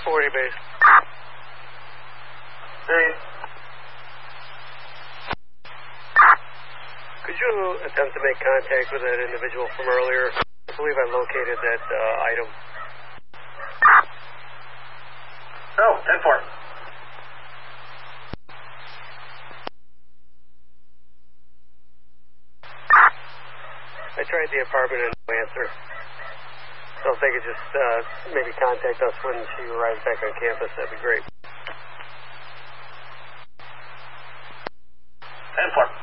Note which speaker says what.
Speaker 1: 40 base.
Speaker 2: Hey.
Speaker 1: Could you attempt to make contact with that individual from earlier? I believe I located that item.
Speaker 2: Oh, 10-4.
Speaker 1: I tried the apartment and no answer. So if they could just maybe contact us when she arrives back on campus, that'd be great.
Speaker 2: 10-4.